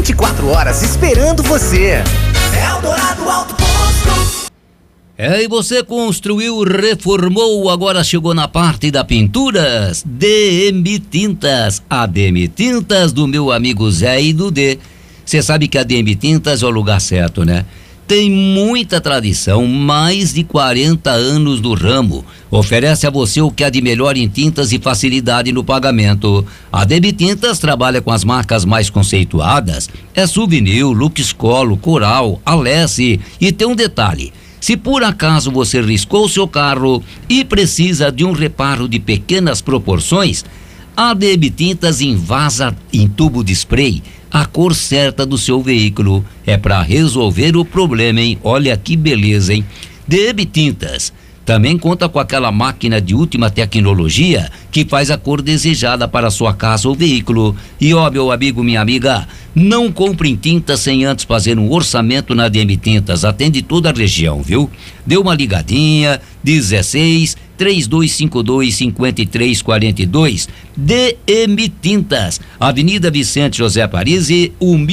24 horas esperando você. Eldorado Auto Posto. E você construiu, reformou, agora chegou na parte da pinturas? DM Tintas, a DM Tintas do meu amigo Zé e do D. Você sabe que a DM Tintas é o lugar certo, né? Tem muita tradição, mais de 40 anos no ramo. Oferece a você o que há de melhor em tintas e facilidade no pagamento. A DM Tintas trabalha com as marcas mais conceituadas. É Souvenir, Luxcolo, Coral, Alessi. E tem um detalhe: se por acaso você riscou seu carro e precisa de um reparo de pequenas proporções, a DM Tintas invasa em tubo de spray a cor certa do seu veículo. É para resolver o problema, hein? Olha que beleza, hein? DM Tintas também conta com aquela máquina de última tecnologia que faz a cor desejada para sua casa ou veículo. E ó, meu amigo, minha amiga, não compre em tintas sem antes fazer um orçamento na DM Tintas. Atende toda a região, viu? Dê uma ligadinha, 16-3252-5342. DM Tintas, Avenida Vicente José Parisi,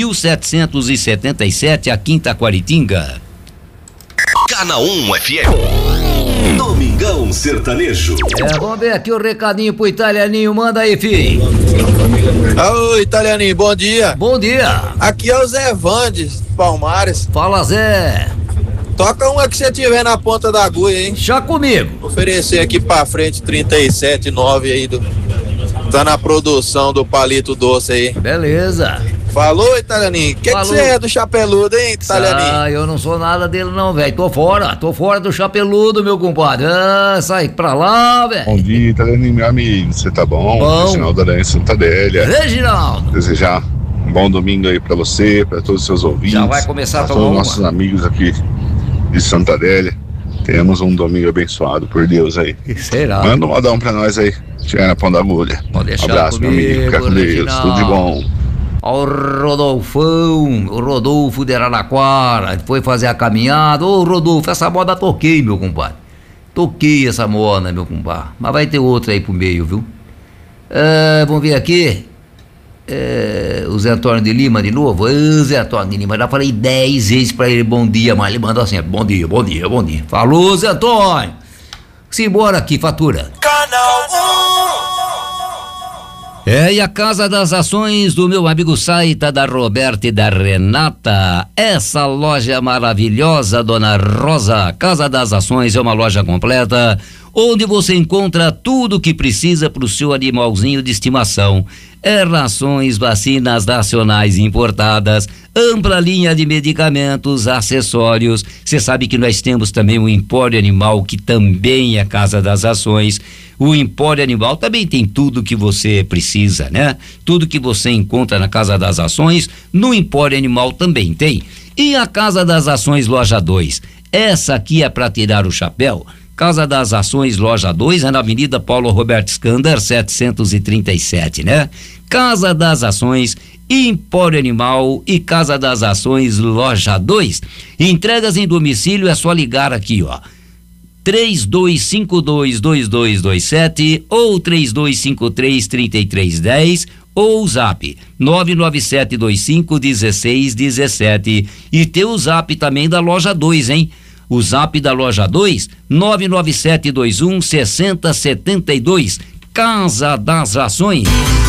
1777, a Quinta Quaritinga. Canal 1 FM. Domingão Sertanejo. Vamos ver aqui o recadinho pro Italianinho. Manda aí, filho. Ô, Italianinho, bom dia. Bom dia. Aqui é o Zé Vandes, Palmares. Fala, Zé. Toca uma que você tiver na ponta da agulha, hein? Já comigo. Oferecer aqui pra frente 37,9 aí tá na produção do Palito Doce aí. Beleza. Falou, Italianinho. Que você é do Chapeludo, hein, Italianinho? Ah, eu não sou nada dele não, velho. Tô fora do Chapeludo, meu compadre. Ah, sai pra lá, velho. Bom dia, Italianinho, meu amigo. Você tá bom? Bom. Reginaldo Aranha Santa Adélia. Reginaldo. Desejar um bom domingo aí pra você, pra todos os seus ouvintes. Já vai começar a tomar todos uma. os nossos amigos aqui de Santa Adélia. Tenhamos um domingo abençoado por Deus aí. Será? Manda um modão pra nós aí. Tiver na ponta da agulha. Pode deixar abraço, comigo, meu amigo. Fica com Deus. Reginaldo. Tudo de bom. Ó, o Rodolfão, o Rodolfo de Araraquara, foi fazer a caminhada. Ô, Rodolfo, essa moda toquei, meu compadre. Toquei essa moda, meu compadre. Mas vai ter outra aí pro meio, viu? Vamos ver aqui. O Zé Antônio de Lima de novo. Zé Antônio de Lima, já falei 10 vezes pra ele bom dia, mas ele manda assim: bom dia, bom dia, bom dia. Falou, Zé Antônio. Simbora aqui, fatura. Canal 1. E a Casa das Ações do meu amigo Saita, da Roberta e da Renata. Essa loja maravilhosa, Dona Rosa. Casa das Ações é uma loja completa, onde você encontra tudo o que precisa para o seu animalzinho de estimação. Rações, vacinas nacionais importadas, ampla linha de medicamentos, acessórios. Você sabe que nós temos também o Empório Animal, que também é Casa das Ações. O Empório Animal também tem tudo que você precisa, né? Tudo que você encontra na Casa das Ações, no Empório Animal também tem. E a Casa das Ações Loja 2? Essa aqui é para tirar o chapéu. Casa das Ações Loja 2 é na Avenida Paulo Roberto Scander, 737, né? Casa das Ações, Empório Animal e Casa das Ações Loja 2. Entregas em domicílio é só ligar aqui, ó. 3252-2227 ou 3253-3310 ou o zap 99725-1617. E tem o zap também da Loja 2, hein? O zap da Loja 2, 99721-6072. Casa das Ações.